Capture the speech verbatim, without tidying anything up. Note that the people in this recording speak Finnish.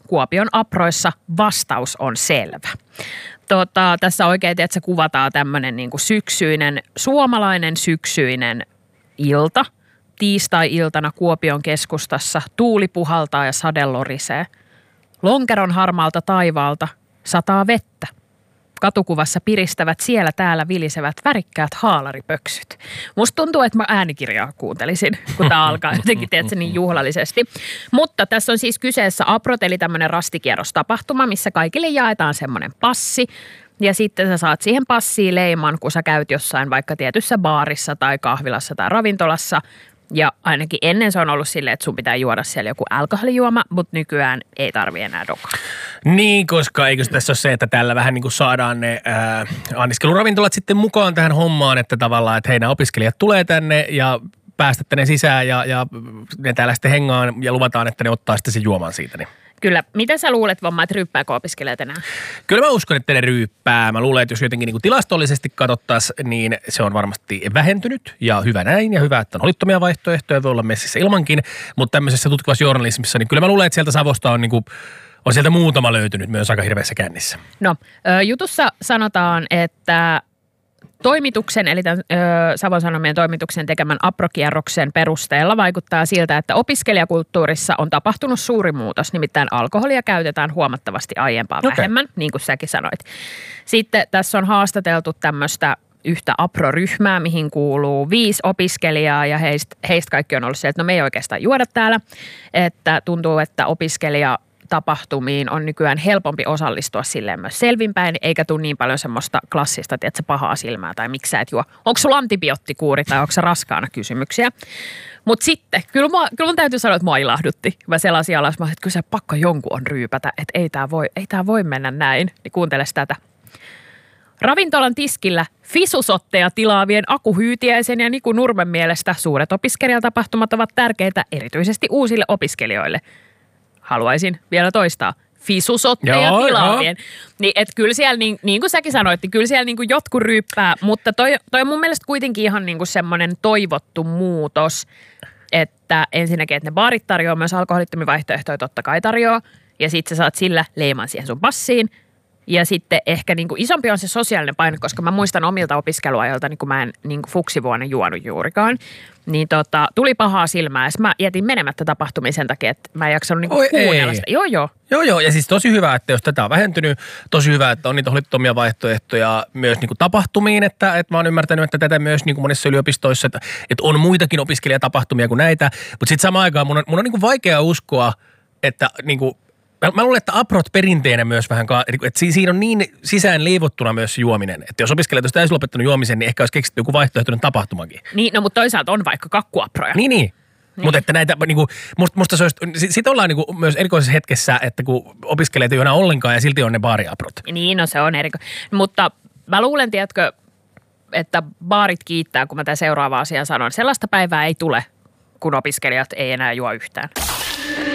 Kuopion aproissa vastaus on selvä. Tota, tässä oikein, että se kuvataan tämmöinen niin kuin syksyinen, suomalainen syksyinen ilta. Tiistai-iltana Kuopion keskustassa tuuli puhaltaa ja sade lorisee. Lonkeron harmaalta taivaalta sataa vettä. Katukuvassa piristävät siellä täällä vilisevät värikkäät haalaripöksyt. Musta tuntuu, että mä äänikirjaa kuuntelisin, kun tää alkaa jotenkin, tiedätkö, niin juhlallisesti. Mutta tässä on siis kyseessä Aprot, eli tämmöinen rastikierrostapahtuma, missä kaikille jaetaan semmoinen passi. Ja sitten sä saat siihen passiin leiman, kun sä käyt jossain vaikka tietyssä baarissa tai kahvilassa tai ravintolassa. Ja ainakin ennen se on ollut silleen, että sun pitää juoda siellä joku alkoholijuoma, mutta nykyään ei tarvi enää dokaa. Niin, koska eikö tässä ole se, että täällä vähän niin kuin saadaan ne ää, anniskeluravintolat sitten mukaan tähän hommaan, että tavallaan, että hei, nämä opiskelijat tulee tänne ja päästätte ne sisään ja, ja ne täällä sitten hengaan ja luvataan, että ne ottaa sitten sen juoman siitä. Niin. Kyllä. Mitä sä luulet, Vomma, että ryyppääkö opiskelijat enää? Kyllä mä uskon, että ne ryyppää. Mä luulen, että jos jotenkin niin kuin tilastollisesti katsottaisiin, niin se on varmasti vähentynyt ja hyvä näin ja hyvä, että on holittomia vaihtoehtoja, voi olla messissä ilmankin, mutta tämmöisessä tutkivassa journalismissa, niin kyllä mä luulen, että sieltä Savosta on, niin kuin, on sieltä muutama löytynyt myös aika hirveässä kännissä. No, jutussa sanotaan, että toimituksen, eli tämän ö, Savon Sanomien toimituksen tekemän aprokierroksen perusteella vaikuttaa siltä, että opiskelijakulttuurissa on tapahtunut suuri muutos. Nimittäin alkoholia käytetään huomattavasti aiempaa okay. vähemmän, niin kuin säkin sanoit. Sitten tässä on haastateltu tämmöistä yhtä apro-ryhmää, mihin kuuluu viisi opiskelijaa ja heistä, heistä kaikki on ollut se, että no me ei oikeastaan juoda täällä. Että tuntuu, että opiskelija tapahtumiin on nykyään helpompi osallistua silleen myös selvinpäin, eikä tule niin paljon semmoista klassista, tiedätkö, pahaa silmää tai miksi sä et juo. Onko sulla antibioottikuuri tai onko se raskaana kysymyksiä? Mutta sitten, kyllä, mua, kyllä mun täytyy sanoa, että mua ilahdutti. Mä selasin alas, että kyllä se pakko jonkun on ryypätä, että ei tää voi, ei tää voi mennä näin. Niin kuunteles tätä. Ravintolan tiskillä fisusotteja tilaavien Aku Hyytiäisen ja Niku Nurmen mielestä suuret opiskelijatapahtumat ovat tärkeitä erityisesti uusille opiskelijoille. Haluaisin vielä toistaa. Fisusotteja joo, tilaavien. Joo. Niin, että kyllä siellä, niin, niin kuin säkin sanoit, niin kyllä siellä niin kuin jotkut ryyppää, mutta toi, toi on mun mielestä kuitenkin ihan niin kuin semmoinen toivottu muutos, että ensinnäkin, että ne baarit tarjoaa myös alkoholittomia vaihtoehtoja, totta kai tarjoaa, ja sit sä saat sillä leiman siihen sun passiin. Ja sitten ehkä niin kuin isompi on se sosiaalinen paino, koska mä muistan omilta opiskeluajoilta, niin kun mä en niin kuin fuksivuonna juonut juurikaan, niin tota, tuli pahaa silmää. Ja mä jätin menemättä tapahtumiin sen takia, että mä en jaksanut niin kuin kuunnella sitä. Joo, joo. Joo, joo. Ja siis tosi hyvä, että jos tätä on vähentynyt, tosi hyvä, että on niitä holittomia vaihtoehtoja myös niin kuin tapahtumiin, että, että mä oon ymmärtänyt, että tätä myös niin kuin monissa yliopistoissa, että, että on muitakin opiskelijatapahtumia kuin näitä. Mutta sitten samaan aikaan mun on, mun on niin kuin vaikea uskoa, että niin kuin Mä, mä luulen, että aprot perinteenä myös vähän, että siinä on niin sisään leivottuna myös se juominen. Että jos opiskelijat olisi täysin lopettanut juomisen, niin ehkä olisi keksitty joku vaihtoehtoinen tapahtumakin. Niin, no mutta toisaalta on vaikka kakkuaproja. Niin, niin. niin. Mutta että näitä, niinku, musta, musta se olisi, sit ollaan niinku myös erikoisessa hetkessä, että kun opiskelijat ei ole enää ollenkaan ja silti on ne baariaprot. Niin, no se on erikoinen. Mutta mä luulen, tiedätkö, että baarit kiittää, kun mä tämän seuraava asian sanon. Sellaista päivää ei tule, kun opiskelijat ei enää juo yhtään.